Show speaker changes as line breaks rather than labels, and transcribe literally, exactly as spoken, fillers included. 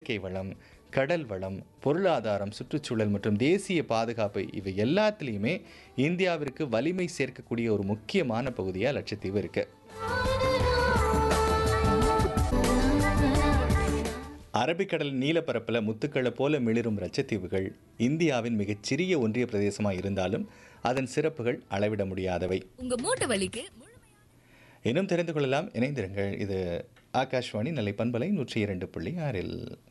இயற்கை வளம், கடல் வளம், பொருளாதாரம், சுற்றுச்சூழல் மற்றும் தேசிய பாதுகாப்பு இவை எல்லாத்துலேயுமே இந்தியாவிற்கு வலிமை சேர்க்கக்கூடிய ஒரு முக்கியமான பகுதியாக லட்சத்தீவு இருக்கு. அரபிக்கடல் நீலப்பரப்பில் முத்துக்களை போல மிளிரும் லட்சத்தீவுகள் இந்தியாவின் மிகச்சிறிய ஒன்றிய பிரதேசமாக இருந்தாலும் அதன் சிறப்புகள் அளவிட முடியாதவை.
உங்க மூட்டு வலிக்கு
இன்னும் தெரிந்து கொள்ளலாம், இணைந்திருங்கள். இது ஆகாஷ்வாணி நெல்லை பண்பலை நூற்றி இரண்டு புள்ளி ஆறில்.